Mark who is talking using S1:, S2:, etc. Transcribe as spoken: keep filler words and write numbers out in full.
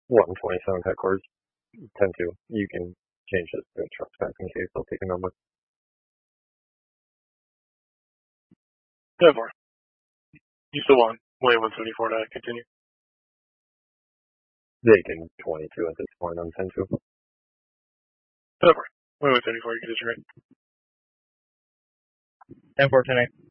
S1: one twenty-seven pet cores. ten two. You can change this to a trust pack in case they'll take a number.
S2: ten four. You still want Wayne one seventy-four to continue?
S1: They can twenty-two at this point on ten two.
S2: ten four. Wayne one seventy-four, you can disagree.
S3: ten four tonight.